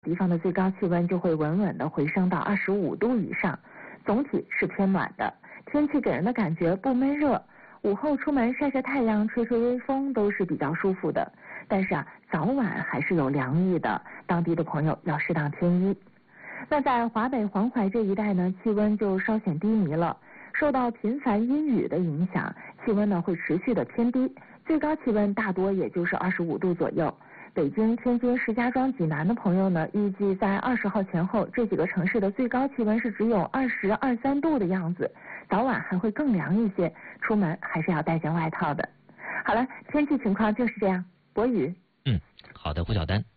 地方的最高气温就会稳稳的回升到25度以上，总体是偏暖的，天气给人的感觉不闷热，午后出门晒晒太阳、吹吹微风都是比较舒服的。但是早晚还是有凉意的，当地的朋友要适当添衣。那在华北黄淮这一带呢，气温就稍显低迷了，受到频繁阴雨的影响，气温呢会持续的偏低，最高气温大多也就是25度左右。北京、天津、石家庄、济南的朋友呢，预计在20号前后这几个城市的最高气温是只有20、23度的样子，早晚还会更凉一些，出门还是要带件外套的。好了，天气情况就是这样。博宇， 好的，胡晓丹。